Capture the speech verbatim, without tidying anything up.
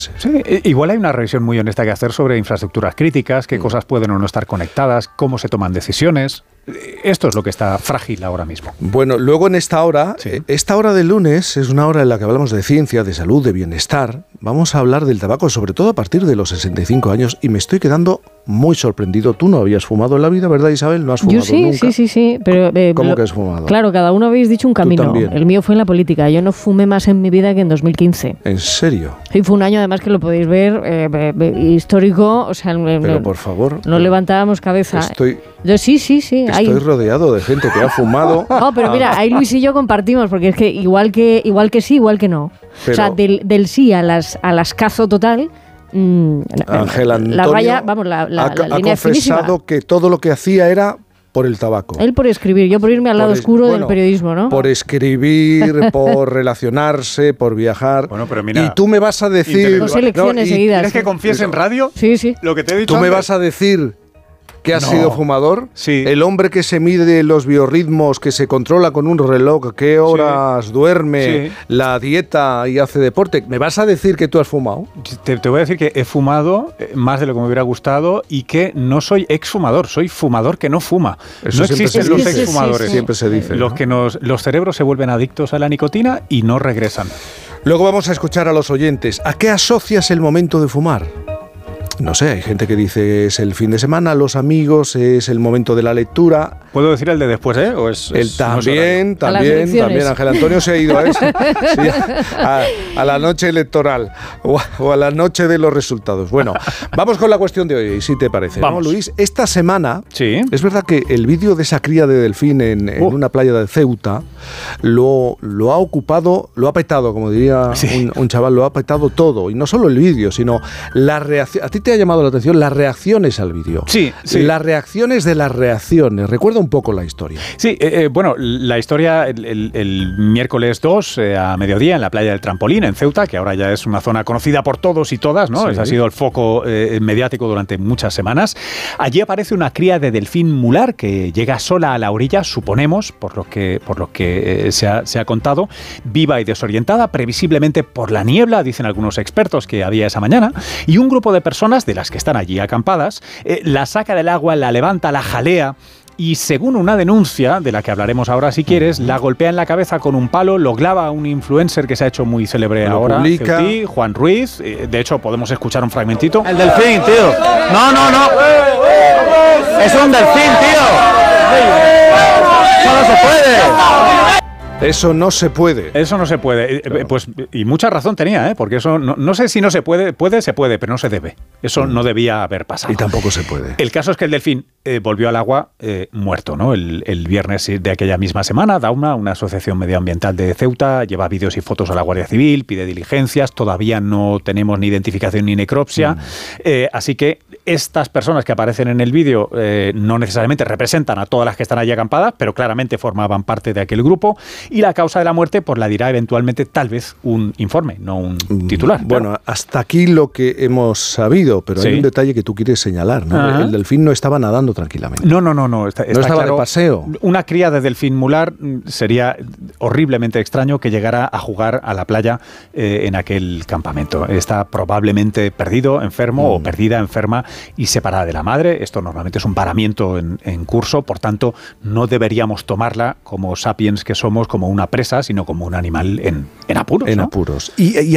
Sí, igual hay una revisión muy honesta que hacer sobre infraestructuras críticas, qué mm. cosas pueden o no estar conectadas, cómo se toman decisiones. Esto es lo que está frágil ahora mismo. Bueno, luego en esta hora, sí. esta hora del lunes es una hora en la que hablamos de ciencia, de salud, de bienestar. Vamos a hablar del tabaco, sobre todo a partir de los sesenta y cinco años, y me estoy quedando muy sorprendido. Tú no habías fumado en la vida, ¿verdad, Isabel? ¿No has fumado Yo sí, nunca? sí, sí, sí. Pero, eh, ¿Cómo lo, que has fumado? Claro, cada uno habéis dicho un camino. El mío fue en la política. Yo no fumé más en mi vida que en dos mil quince. ¿En serio? Sí, fue un año además que lo podéis ver eh, eh, histórico. O sea, pero no, por favor. No levantábamos cabeza. Estoy, yo, sí, sí, sí. Estoy hay... rodeado de gente que ha fumado. No, pero mira, ahí Luis y yo compartimos, porque es que igual que, igual que sí, igual que no. Pero, o sea, del, del sí a las, a las cazo total. Mmm, Ángel Antonio la raya, vamos, la, la, ha, la ha línea confesado finísima. Que todo lo que hacía era por el tabaco. Él por escribir, yo por irme al lado es, oscuro bueno, del periodismo, ¿no? Por escribir, por relacionarse, por viajar. Bueno, pero mira, y tú me vas a decir... Dos elecciones no, seguidas. ¿Quieres que confiese en radio? Sí, sí. Lo que te he dicho Tú antes. me vas a decir... ¿Que has no. sido fumador? Sí. El hombre que se mide los biorritmos, que se controla con un reloj, qué horas sí. duerme, sí. la dieta y hace deporte. ¿Me vas a decir que tú has fumado? Te, te voy a decir que he fumado más de lo que me hubiera gustado y que no soy exfumador, soy fumador que no fuma. Eso no existen los exfumadores. Sí, sí. Siempre se dice. Los ¿no? que nos, los cerebros se vuelven adictos a la nicotina y no regresan. Luego vamos a escuchar a los oyentes. ¿A qué asocias el momento de fumar? No sé, hay gente que dice es el fin de semana, los amigos, es el momento de la lectura. ¿Puedo decir el de después, eh? ¿O es, el es, también, no también, también. Ángel Antonio se ha ido a eso. Sí, a, a la noche electoral o a, o a la noche de los resultados. Bueno, vamos con la cuestión de hoy, si te parece. Vamos. ¿No, Luis? Esta semana, sí. es verdad que el vídeo de esa cría de delfín en, en uh. una playa de Ceuta lo, lo ha ocupado, lo ha petado, como diría sí. un, un chaval, lo ha petado todo. Y no solo el vídeo, sino la reacción. ¿A ti te ha llamado la atención las reacciones al vídeo? Sí, sí. Las reacciones de las reacciones. Recuerda un poco la historia. Sí, eh, eh, bueno, la historia el, el, el miércoles dos eh, a mediodía en la playa del Trampolín, en Ceuta, que ahora ya es una zona conocida por todos y todas, ¿no? Sí. Ese ha sido el foco eh, mediático durante muchas semanas. Allí aparece una cría de delfín mular que llega sola a la orilla, suponemos, por lo que, por lo que eh, se, ha, se ha contado, viva y desorientada, previsiblemente por la niebla, dicen algunos expertos que había esa mañana, y un grupo de personas de las que están allí acampadas, eh, la saca del agua, la levanta, la jalea, y según una denuncia, de la que hablaremos ahora si quieres, la golpea en la cabeza con un palo, lo clava a un influencer que se ha hecho muy célebre lo ahora, publica. Ceutí, Juan Ruiz. De hecho, podemos escuchar un fragmentito. El delfín, tío. No, no, no. Es un delfín, tío. Eso no se puede. Eso no se puede. Eso no se puede. Claro. Pues, y mucha razón tenía, ¿eh? Porque eso, no, no sé si no se puede, puede, se puede, pero no se debe. Eso mm. no debía haber pasado. Y tampoco se puede. El caso es que el delfín eh, volvió al agua eh, muerto, ¿no? El, el viernes de aquella misma semana, Dauma, una asociación medioambiental de Ceuta, lleva vídeos y fotos a la Guardia Civil, pide diligencias, todavía no tenemos ni identificación ni necropsia, mm. eh, así que estas personas que aparecen en el vídeo eh, no necesariamente representan a todas las que están allí acampadas, pero claramente formaban parte de aquel grupo. Y la causa de la muerte, pues la dirá eventualmente tal vez un informe, no un titular. Bueno, claro. Hasta aquí lo que hemos sabido, pero sí. hay un detalle que tú quieres señalar, ¿no? Ajá. El delfín no estaba nadando tranquilamente. No, no, no, no. Está, no está estaba claro, de paseo. Una cría de delfín mular sería horriblemente extraño que llegara a jugar a la playa eh, en aquel campamento. Está probablemente perdido, enfermo mm. o perdida, enferma y separada de la madre. Esto normalmente es un paramiento en, en curso, por tanto, no deberíamos tomarla como sapiens que somos, como una presa, sino como un animal en, en apuros. En ¿no? apuros. Y, y